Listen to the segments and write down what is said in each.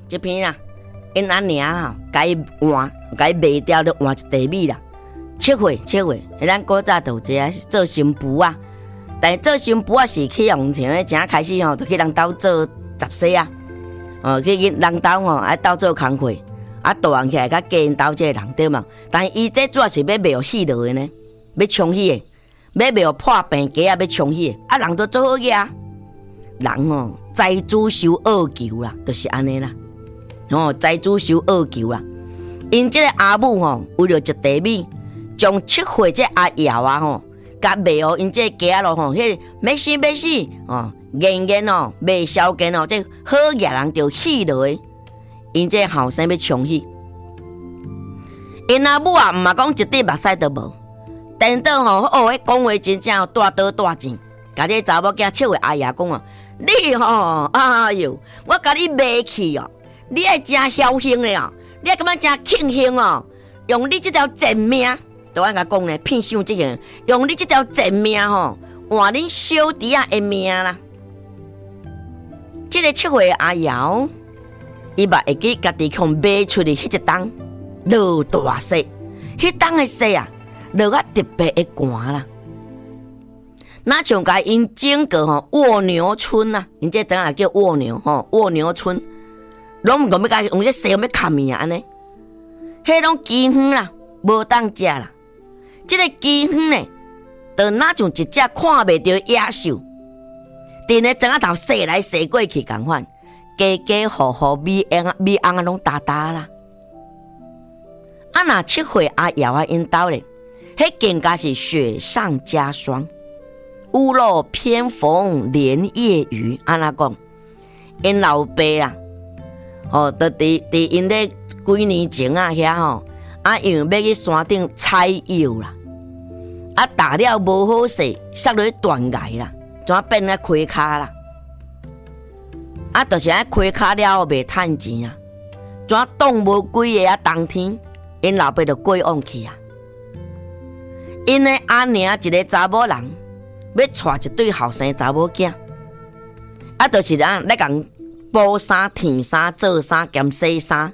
这片啊，因阿娘啊，甲伊换，甲伊卖掉，就换一地米啦。7岁，咱古早就有一个做新妇啊，但是做新妇啊是去用像咧，正开始吼，就去人兜做杂事啊，去人兜吼，爱斗做工课，啊，大汉起来甲家因兜这个人对嘛。但是伊这主要是要卖死落的呢，要冲死的，要卖破病鸡啊，要冲死的，啊，人都做好个啊，人哦，财主受恶求啦，就是安尼啦，财主受恶求啦。因这个阿母吼，为了一地米。将7岁这阿瑶啊吼，甲卖哦，因这鸡仔咯吼，迄要死哦，硬哦，卖消劲哦，这好野人就死落去，因这后生要冲死。因阿母啊，毋嘛讲一滴目屎都无，等到吼迄讲话真正大刀大剑，甲这查某囝7岁阿爷讲啊，你吼，哎哟，我甲你卖去哦，你爱真侥幸咧哦，你爱感觉真庆幸哦，用你这条贱命。都按甲讲咧，骗想这样，用你这条贱命吼，换恁小弟仔的命啦。这个7岁阿瑶，伊嘛会记家己向卖出去迄一冬落大雪，迄冬的雪啊，落啊特别的寒啦。那像甲因整个吼蜗牛村啊，因这怎啊叫蜗牛吼？蜗牛村，拢毋讲要甲用这雪要砍伊啊安尼，迄拢饥荒啦，无当食啦。这个饥荒呢，就那像一只看袂到野兽，伫咧庄仔头踅来踅过去共款，家家户户米红啊拢大大啦。啊，那7岁阿瑶啊因兜咧，迄更加是雪上加霜，屋漏偏逢连夜雨。安那讲，因老爸啦，就伫因咧几年前啊遐吼。啊，因为要去山顶采药啦，啊，打了无好势，摔落去断崖啦，怎变咧开骹啦？啊，就是爱开骹了后袂趁钱啊，怎挡无几个啊？冬天，因老爸就过往去啊。因的阿娘一个查某人，要娶一对后生查某囝，啊，就是咧共补衫、添衫、做衫兼洗衫。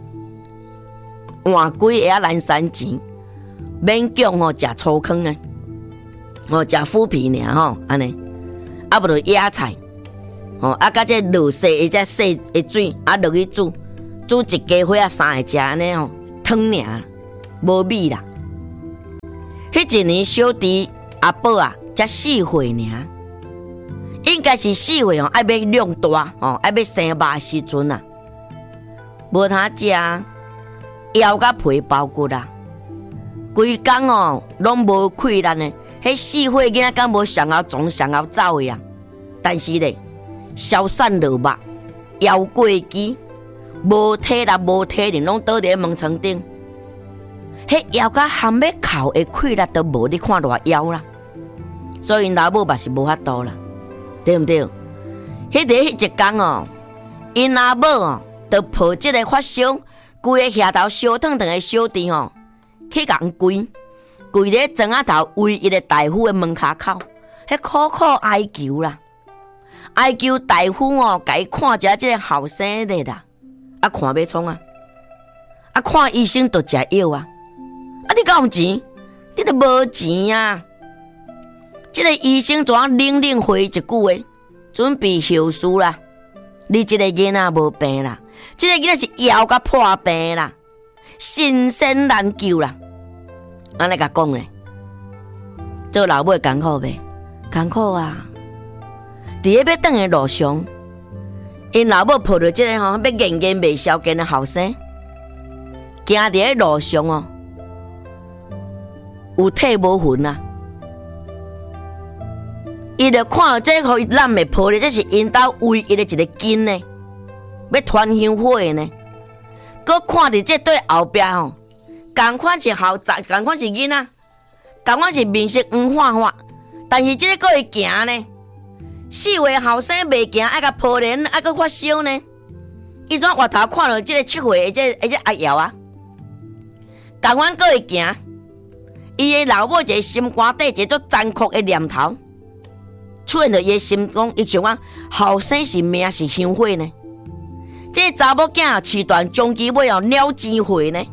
换几个啊蓝山钱，免讲吼食粗糠啊，食腐皮尔吼安尼，啊无就野菜，啊甲这落雪的这雪的水啊落去煮一家伙啊3个食安尼吼汤尔，无米啦。迄一年小弟阿宝啊才4岁尔，应该是4岁哦，爱要量大哦，爱要生肉时阵啊，无通食。腰甲皮包骨啦，规工哦拢无气力呢。迄4岁囡仔敢无上后撞上后走的啊？但是咧，消散落肉，腰过肌，无体力无体力，拢倒伫门床顶。迄腰甲含要哭的气力都无，你看偌腰啦。所以老母嘛是无法度啦，对毋对？迄一天哦，因阿母哦，就抱即个发烧。规个下头烧烫烫的小弟吼，去共跪咧庄仔头唯一的大夫的门口口，迄苦苦哀求啦，哀求大夫哦，甲伊看一下这个后生的啦，啊看要创啊，啊看医生就食药啊，啊你敢有钱？你都无钱啊！这个医生怎冷回一句话，准备后事啦，你这个囡仔无病啦。这个囡仔是腰甲破病啦，身身难救啦。安尼甲讲咧，做老母艰苦袂？艰苦啊！伫咧要转的路上，因老母抱着这个要硬卖消劲的后生，行伫咧路上哦，有体无魂啊！伊就看到这互伊揽的抱的，这是因兜唯一的一个根呢。要团香火呢，搁看到这对后壁吼，同款是后仔，同款是囡仔，同款是面色黄花花，但是这个搁会行呢。4岁后生袂行，爱甲抱连，爱搁发烧呢。伊怎回头看到这个7岁的这阿瑶啊，同款搁会行，伊的老母一个心肝底一个足残酷的念头，出现在伊的心中，伊想讲后生是命是香火呢。 这查某囝饲断终其尾了钱回呢？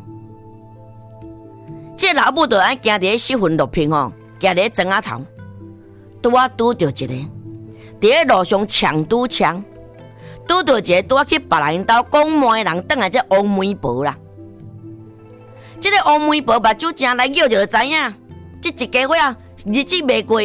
这老母就爱行伫四分六平行伫庄仔头，拄着一个，伫路上抢拄抢，拄着一个去别人兜讲骂的人，转来这王媒婆啦。这个王媒婆目睭正来叫就知影，这一家伙日子袂过，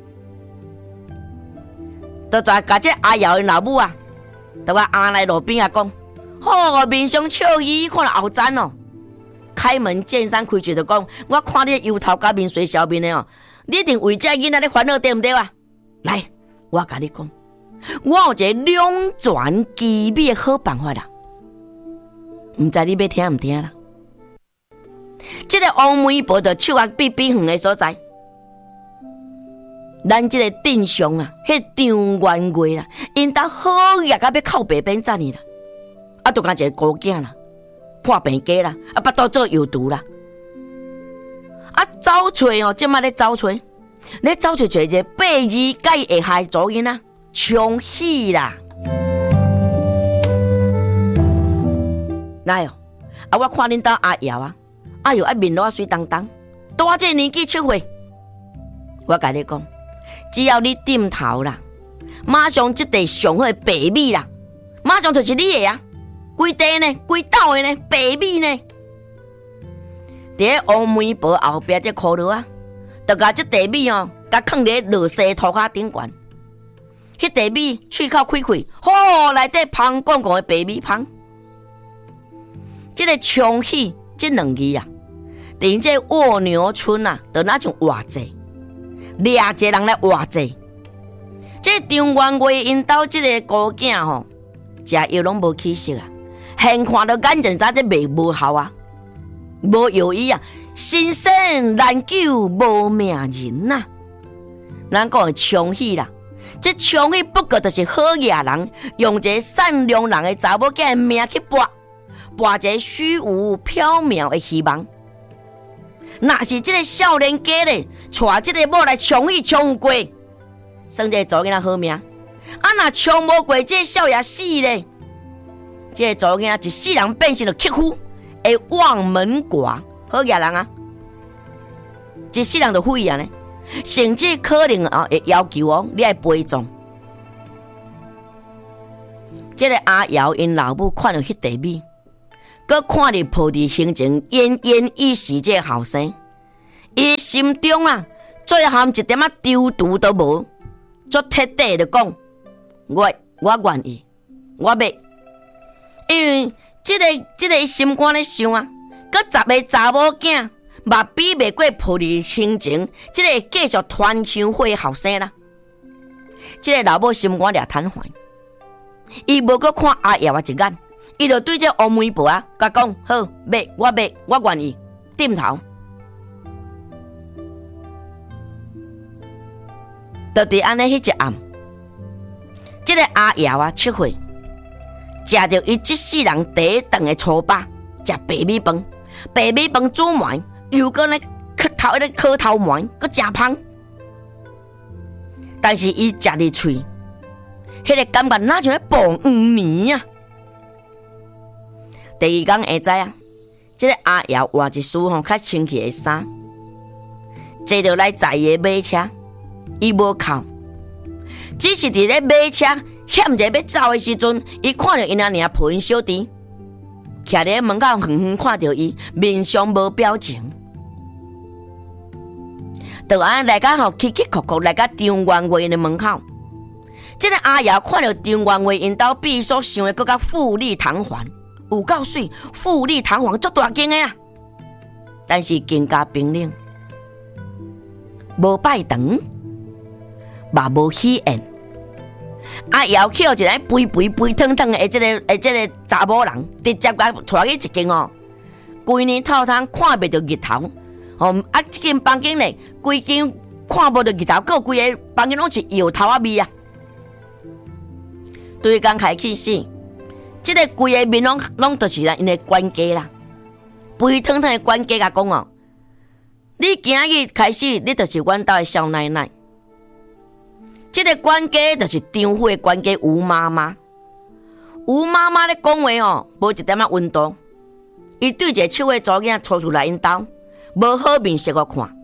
就再甲这阿瑶的老母就甲阿来路边讲，好面上笑意，看后赞哦。开门见山开嘴就讲，我看你油头甲面水小面的你一定为这囡仔咧烦恼对不对啊？来，我甲你讲，我有一个两全其美的好办法啦，唔知你要听唔听啦？这个王媒婆就手比远的所在，咱这个镇上迄张元月啦，因兜好业到要靠北边站呢啦，就讲一个孤囝啦。破病家啦，巴肚做油毒啦，走找即马咧走找，咧走找一个8字解下害族囡仔，冲喜啦！来我看恁兜阿瑶哎呦，面露水当当，大这年纪7岁，我甲你讲，只要你点头啦，马上即地上好的白米啦，马上就是你的规地呢，规斗的呢，白米呢。伫王媒婆后壁这骷髅就甲这地米甲放伫垃圾涂骹顶悬。迄地米喙口开开，好内底芳滚滚的白米芳。这个冲喜这两字伫这蜗牛村就那种活济，掠一个人来活济。这张元月因兜这个孤囝食药拢无起色现看到眼前早这袂无效无药医新生难救无命人咱讲的冲喜啦，这冲喜不过就是好业人用一个善良人的查某囝的命去搏一个虚无缥缈的希望。若是这个少年家咧，带这个某来冲喜冲有过，算这个查某囡仔好命。若冲无过，这个少爷死咧。这个查某囡仔一世人变成了乞夫，会望门寡，好野人一世人就废呢，甚至可能会要求你来陪葬。这个阿瑶因老母看到迄地米，佮看着抱伫心情奄奄一息这个后生，伊心中最含一点丢毒都无，足彻底的讲，我愿意，我要。因为这个心肝咧想佮10个查某囝目比袂过抱伫心情，这个继续团香火后生啦。这个老母心肝掠瘫痪，伊无佮看阿爷一眼，伊就对这王媒婆甲讲：好，我愿意，点头。就伫安尼迄一暗，这个阿爷7岁。食着伊这世人第一顿的粗饱，食白米饭，白米饭煮糜，又搁咧磕头糜，搁真芳。但是伊食入嘴，迄个感觉哪像咧爆黄年第二天下早这个阿瑶换一束较清气的衫，坐着来载伊的马车，伊无哭，只是伫咧马车。险者要走的时阵，伊看到因阿娘抱因小弟，徛伫门口远远看到伊，面上无表情，就安来甲崎崎哭哭来甲张元月的门口。这个阿瑶看到张元月因兜比所想的更加富丽堂皇，有够水，富丽堂皇足大间的但是更加冰冷，无拜堂，嘛无喜宴。阿瑶捡一个肥腾腾的这个查某人，直接甲带去一间规年透通看袂到日头，这间房间呢，规间看无到日头，各规个房间拢是摇头味对刚开始是，这个规个面拢就是因的管家啦，肥腾腾的管家甲讲你今日开始，你就是阮兜的少奶奶。这个管家就是张府的管家吴妈妈。 吴妈妈咧讲话哦，无一点仔温度。伊对一个7岁查某囝初出来因兜，无好面色我看。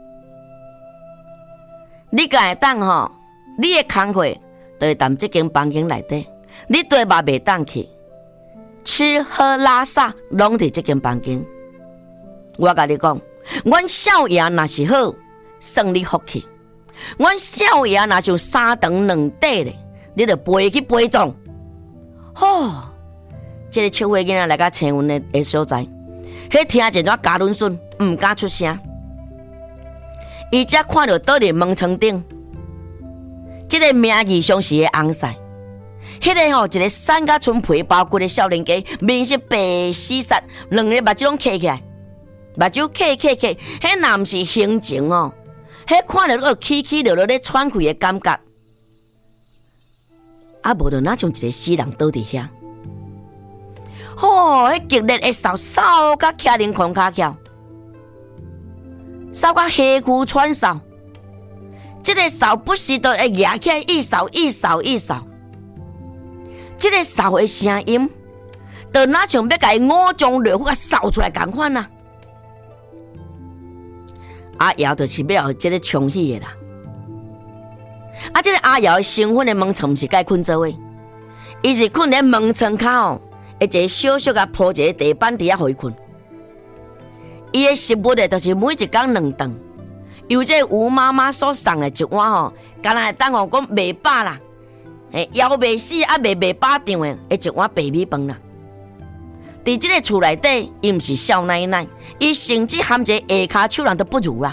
你敢会当吼？你的工课就会踮这间房间内底，你对嘛袂当去，吃喝拉撒拢伫这间房间。我甲你讲，阮少爷若是好，算你福气；阮少爷若像3长2短咧，你着飞去陪葬。吼！这个7岁囡仔来甲青云的所在，迄听一段加仑笋，毋敢出声。伊才看到倒伫门床顶，这个名义上是个翁婿，迄个吼一个瘦甲剩皮包骨的少年家，面色白死煞，两个目睭拢起起来，目睭起，迄若毋是形情哦，迄看着个起起落落咧喘气的感觉，啊无就哪像一个死人倒伫遐。吼，迄激烈的扫甲徛恁空骹翘，扫甲黑躯喘扫，这个扫不时都会压起来一扫，这个扫的声音，就哪像要甲伊五脏六腑扫出来共款啊！阿瑶就是要这个冲喜的啦。啊，这个阿瑶身份的门床毋是甲伊困做伙，伊是困在门床骹哦，一个小小甲铺一个地板底下互伊困。伊的食物的，就是每一天2顿，由这吴妈妈所送的一碗吼，敢若会当讲袂饱啦，枵袂死啊，袂饱场的一碗白米饭啦。伫这个厝内底，伊毋是少奶奶，伊甚至含一个下骹手人都不如啦。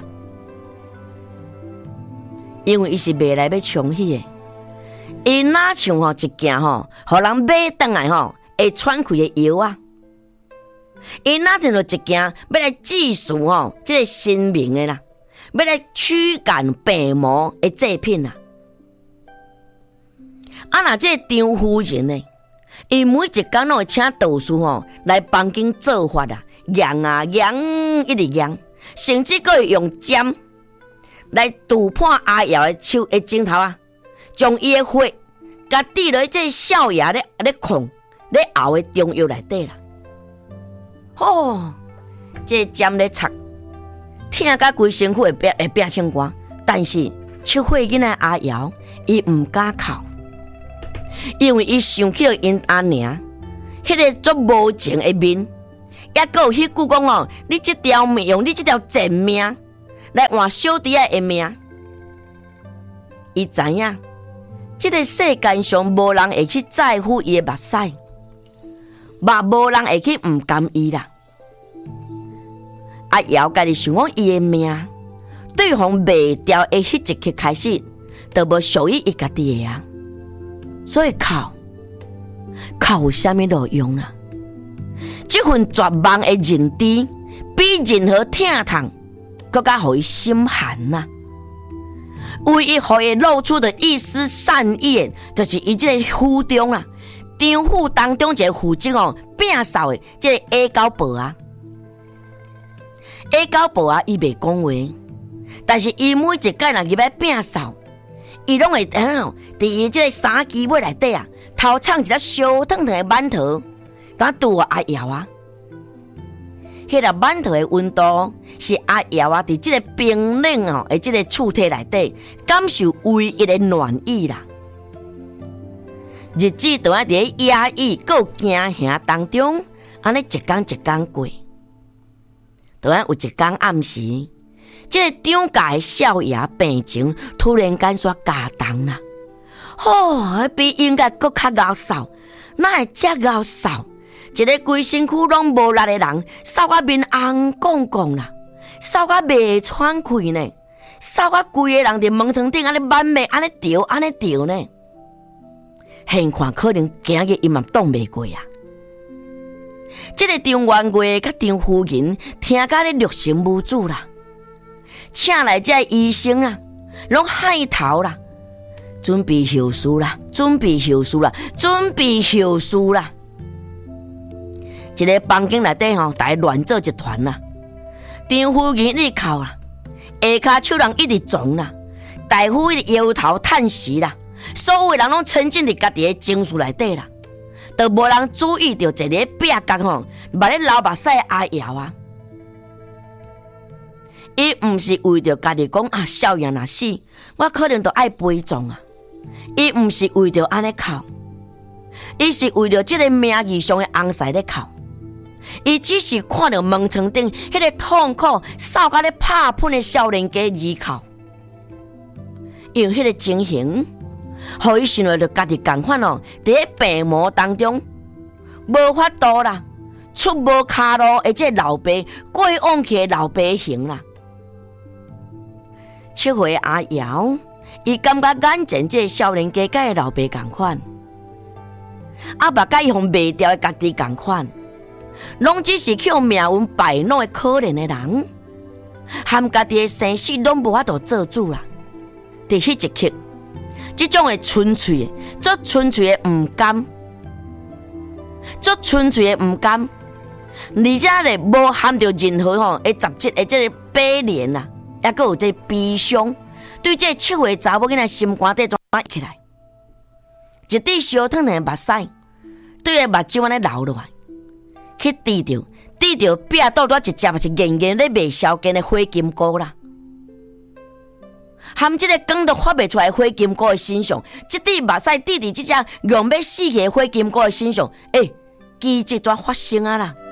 因为伊是买来要冲喜的，伊哪像吼一件吼，互人买倒来吼会喘气的药啊。伊哪像一件要来治愈吼这个生命的啦，要来驱赶病魔的制品啦。啊，那这个张夫人呢？伊每一天拢会请道士吼来房间做法啊，验啊验，一直验，甚至佫会用针来堵破阿瑶的手的指头啊，将伊的血甲滴落这少爷咧控咧熬的中药内底啦。吼，这针咧插，听甲规身躯会变青光，但是7岁囡仔阿瑶伊毋敢哭。因为伊想起了因阿娘，迄个足无情的面，也阁有迄句讲哦，你这条命用你这条贱命来换小弟仔的命。伊知影，这个世间上无人会去在乎伊的目屎，嘛无人会去毋甘伊啦。阿瑶家己想讲伊的命，对方卖掉的迄一刻开始，就无属于伊家己的啊。所以哭有啥物路用啊？这份绝望的认知，比任何疼痛更加互伊心寒啊！唯一互伊露出的一丝善意，就是伊这个府中啊，张府当中一个负责哦摒扫的这个A高伯啊，A高伯啊，伊袂讲话，但是伊每一摆若入来摒扫。伊拢会伫伊这个衫机尾内底啊，偷藏一粒烧烫烫的馒头，当拄阿瑶啊。迄粒馒头的温度是阿瑶啊，伫这个冰冷哦的这个厝体内底感受唯一的暖意啦。日子都在伫压抑、够惊吓当中，安尼一天一天过。都有一天暗时。这个张家的少爷病情突然间煞加重啦，比应该搁较熬扫，哪会遮熬扫？一个规身躯拢无力的人，扫甲面红光光啦，扫甲袂喘气呢，扫甲规个人伫门床顶安尼满面安尼调呢，现看可能今日伊嘛挡袂过啊。这个张元贵甲张夫人听甲咧六神无主啦。请来这医生啊，拢害头啦，准备后事啦。一个房间内底吼，大家乱做一团啦。张夫人一直哭啦，下骹手人一直撞啦，大夫一直摇头叹息啦。所有的人拢沉浸伫家己的情绪内底啦。 都无人注意到一个壁角吼，目咧流目屎阿瑶啊。伊毋是为着家己讲啊，少爷若死，我可能都爱陪葬啊。伊毋是为着安尼哭，伊是为着这个名义上的红婿咧哭。伊只是看到门床顶迄个痛苦、扫甲咧拍喷的少年家而哭，用迄个情形，互伊想到着家己共款哦，伫咧病魔当中无法度啦，出无骹路的这老爸过往去的老爸行啦。7岁阿瑶，伊感觉眼前这少年家甲老爸共款，啊，目甲伊互卖掉的家己共款。拢只是去命运摆弄的可怜的人，含家己的生死拢无法度做主啦。伫迄一刻，这种的纯粹的、做纯粹的唔甘，做纯粹的唔甘，而且咧无含着任何吼的杂质的这个悲怜啦，也佫有这悲伤，对这7岁查某囡仔心肝底转起来，一滴烧烫的目屎，对个目睭安尼流落来。去滴着壁倒一只嘛是硬硬咧卖烧根的火金菇啦，含这个光都发袂出来火金菇的身上，这滴目屎滴伫这只用要死去的火金菇的身上，奇迹怎发生啊啦？